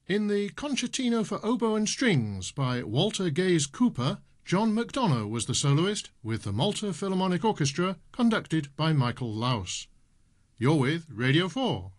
In the Concertino for Oboe and Strings by Walter Gaze Cooper, John McDonough was the soloist, with the Malta Philharmonic Orchestra conducted by Michael Laus. You're with Radio 4.